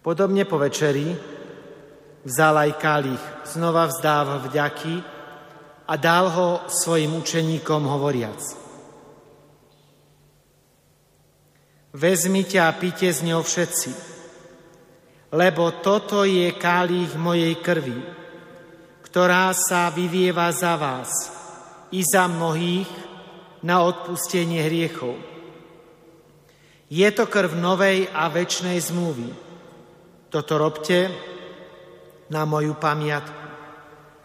Podobne po večeri vzal aj kalich, znova vzdával vďaky a dal ho svojim učeníkom hovoriac: Vezmite a pite z neho všetci, lebo toto je kalich mojej krvi, ktorá sa vylieva za vás i za mnohých na odpustenie hriechov. Je to krv novej a večnej zmluvy. Toto robte na moju pamiatku.